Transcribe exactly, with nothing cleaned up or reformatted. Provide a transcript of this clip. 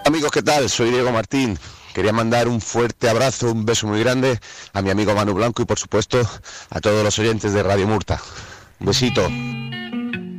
Amigos, ¿qué tal? Soy Diego Martín. Quería mandar un fuerte abrazo, un beso muy grande a mi amigo Manu Blanco y por supuesto a todos los oyentes de Radio Murta. Un besito.